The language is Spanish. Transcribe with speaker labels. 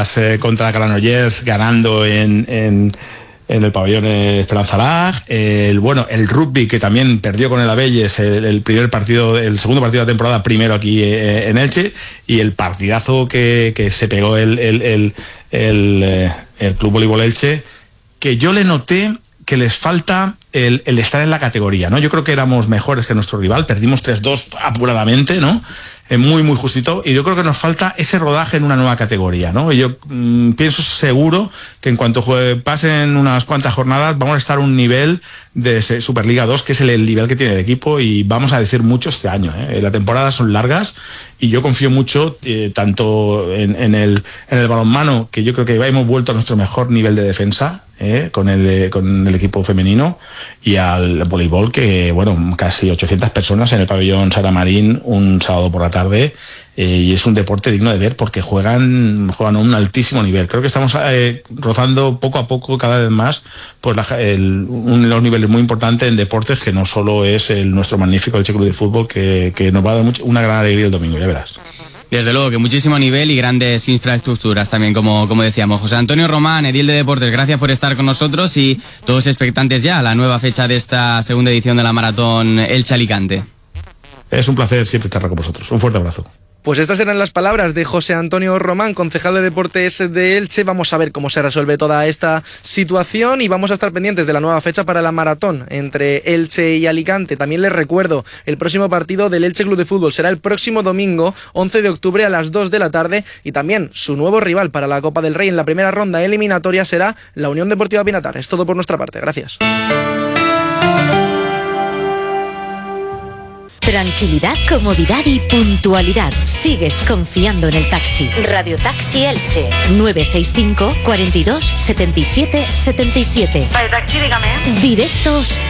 Speaker 1: partidas contra Granollers ganando en el pabellón Esperanza Lag, el rugby, que también perdió con el Abelles el segundo partido de la temporada, primero aquí en Elche, y el partidazo que se pegó el Club Voleibol Elche, que yo le noté que les falta el estar en la categoría, ¿no? Yo creo que éramos mejores que nuestro rival, perdimos 3-2 apuradamente, ¿no? Muy, muy justito, y yo creo que nos falta ese rodaje en una nueva categoría, ¿no? Y yo pienso seguro que en cuanto pasen unas cuantas jornadas vamos a estar a un nivel de Superliga 2, que es el nivel que tiene el equipo, y vamos a decir mucho este año, ¿eh? Las temporadas son largas y yo confío mucho tanto en el balonmano, que yo creo que hemos vuelto a nuestro mejor nivel de defensa, con el equipo femenino, y al voleibol, que casi 800 personas en el pabellón Sara Marín un sábado por la tarde, y es un deporte digno de ver porque juegan a un altísimo nivel. Creo que estamos rozando poco a poco cada vez más pues los niveles muy importantes en deportes, que no solo es nuestro magnífico Elche Club de Fútbol, que nos va a dar una gran alegría el domingo, ya verás.
Speaker 2: Desde luego, que muchísimo nivel y grandes infraestructuras también, como decíamos. José Antonio Román, edil de Deportes, gracias por estar con nosotros, y todos expectantes ya a la nueva fecha de esta segunda edición de la Maratón Elche-Alicante.
Speaker 1: Es un placer siempre estar con vosotros. Un fuerte abrazo.
Speaker 3: Pues estas eran las palabras de José Antonio Román, concejal de Deportes de Elche. Vamos a ver cómo se resuelve toda esta situación y vamos a estar pendientes de la nueva fecha para la maratón entre Elche y Alicante. También les recuerdo, el próximo partido del Elche Club de Fútbol será el próximo domingo, 11 de octubre a las 2 de la tarde, y también su nuevo rival para la Copa del Rey en la primera ronda eliminatoria será la Unión Deportiva Pinatar. Es todo por nuestra parte. Gracias.
Speaker 4: Tranquilidad, comodidad y puntualidad. Sigues confiando en el taxi. Radio Taxi Elche, 965 42 77 77.
Speaker 5: Vale, taxi, dígame.
Speaker 4: Directos